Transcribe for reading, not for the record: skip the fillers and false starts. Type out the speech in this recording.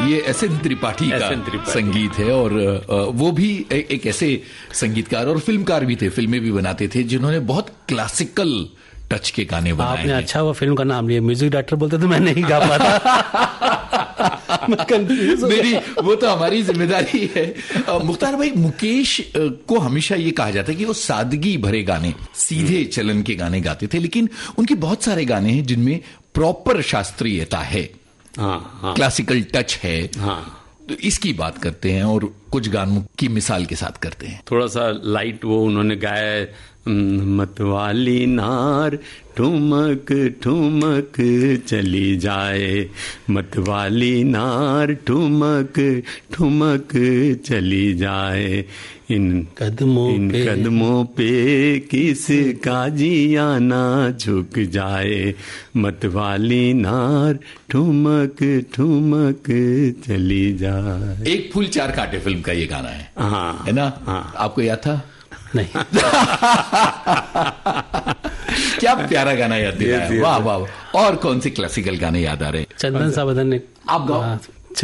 ये एसएन त्रिपाठी का संगीत है, और वो भी एक ऐसे संगीतकार और फिल्मकार भी थे, फिल्में भी बनाते थे, जिन्होंने बहुत क्लासिकल टच के गाने बनाए। आपने अच्छा वो फिल्म का नाम लिया, म्यूजिक डायरेक्टर बोलते तो मैं नहीं गा पाता। मेरी वो तो हमारी जिम्मेदारी है। मुख्तार भाई, मुकेश को हमेशा ये कहा जाता है कि वो सादगी भरे गाने, सीधे चलन के गाने गाते थे, लेकिन उनके बहुत सारे गाने हैं जिनमें प्रॉपर शास्त्रीयता है, क्लासिकल टच है। तो इसकी बात करते हैं और कुछ गानों की मिसाल के साथ करते हैं। थोड़ा सा लाइट वो उन्होंने गाया है, मतवाली नार ठुमक ठुमक चली जाए, मतवाली नार ठुमक ठुमक चली जाए, इन कदमों पे किसका जियाना झुक जाए, मतवाली नार ठुमक ठुमक चली जाए। एक फूल चार कांटे फिल्म का ये गाना है, है ना? आपको याद था? नहीं। क्या प्यारा गाना याद दिलाया, वाह वाह। और कौन से क्लासिकल गाने याद आ रहे हैं? चंदन सावधान ने आप गाओ।